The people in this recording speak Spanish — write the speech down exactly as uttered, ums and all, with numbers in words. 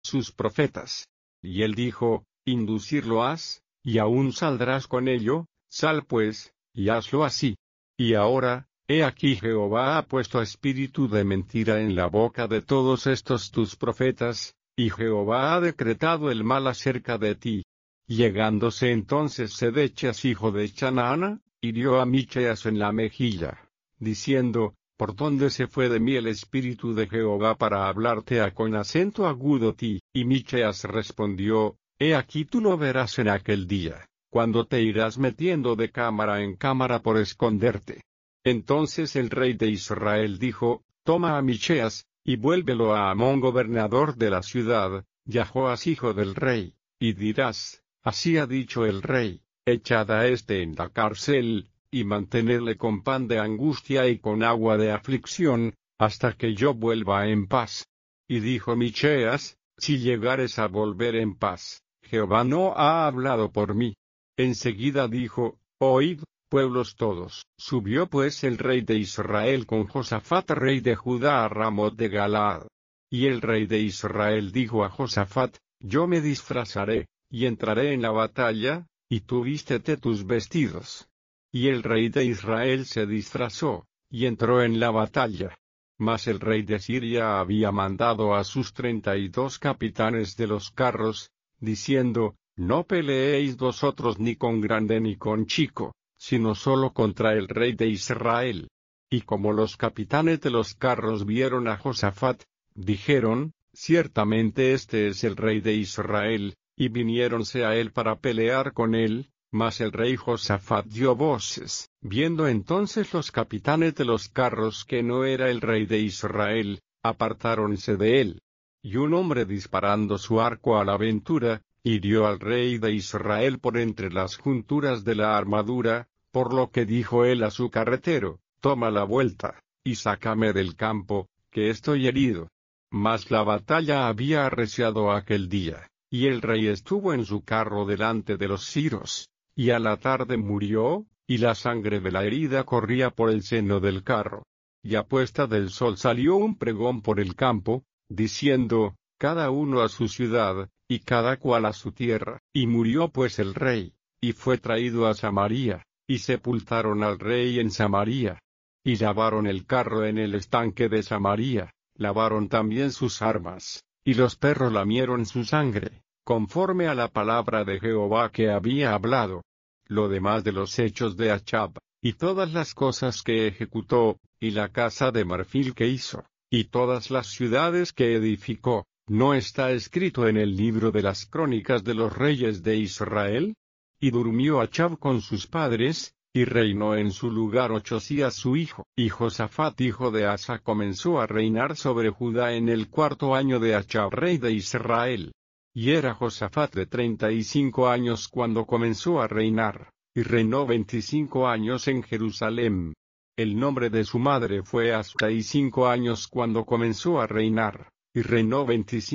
sus profetas. Y él dijo, inducirlo has, y aún saldrás con ello, sal pues, y hazlo así. Y ahora, he aquí Jehová ha puesto espíritu de mentira en la boca de todos estos tus profetas, y Jehová ha decretado el mal acerca de ti. Llegándose entonces Sedechas hijo de Chanaana, hirió a Micheas en la mejilla, diciendo, ¿por dónde se fue de mí el espíritu de Jehová para hablarte a con acento agudo ti? Y Micheas respondió, he aquí tú lo verás en aquel día, cuando te irás metiendo de cámara en cámara por esconderte. Entonces el rey de Israel dijo, toma a Micheas, y vuélvelo a Amón gobernador de la ciudad, y a Joas hijo del rey, y dirás, así ha dicho el rey, echad a éste en la cárcel, y mantenedle con pan de angustia y con agua de aflicción, hasta que yo vuelva en paz. Y dijo Micheas, si llegares a volver en paz, Jehová no ha hablado por mí. Enseguida dijo, oíd, pueblos todos. Subió pues el rey de Israel con Josafat rey de Judá a Ramot de Galaad. Y el rey de Israel dijo a Josafat, yo me disfrazaré, y entraré en la batalla, y tú vístete tus vestidos. Y el rey de Israel se disfrazó, y entró en la batalla. Mas el rey de Siria había mandado a sus treinta y dos capitanes de los carros, diciendo, no peleéis vosotros ni con grande ni con chico, sino solo contra el rey de Israel. Y como los capitanes de los carros vieron a Josafat, dijeron, ciertamente este es el rey de Israel, y viniéronse a él para pelear con él, mas el rey Josafat dio voces. Viendo entonces los capitanes de los carros que no era el rey de Israel, apartáronse de él. Y un hombre disparando su arco a la aventura, hirió al rey de Israel por entre las junturas de la armadura, por lo que dijo él a su carretero, toma la vuelta, y sácame del campo, que estoy herido. Mas la batalla había arreciado aquel día, y el rey estuvo en su carro delante de los siros, y a la tarde murió, y la sangre de la herida corría por el seno del carro. Y a puesta del sol salió un pregón por el campo, diciendo, cada uno a su ciudad, y cada cual a su tierra. Y murió pues el rey, y fue traído a Samaria, y sepultaron al rey en Samaria. Y lavaron el carro en el estanque de Samaria, lavaron también sus armas, y los perros lamieron su sangre, conforme a la palabra de Jehová que había hablado. Lo demás de los hechos de Achab, y todas las cosas que ejecutó, y la casa de marfil que hizo, y todas las ciudades que edificó, ¿no está escrito en el libro de las crónicas de los reyes de Israel? Y durmió Achab con sus padres, y reinó en su lugar Ochzías su hijo. Y Josafat hijo de Asa comenzó a reinar sobre Judá en el cuarto año de Achab rey de Israel. Y era Josafat de treinta y cinco años cuando comenzó a reinar, y reinó veinticinco años en Jerusalén. El nombre de su madre fue hasta y cinco años cuando comenzó a reinar, y reinó veinticinco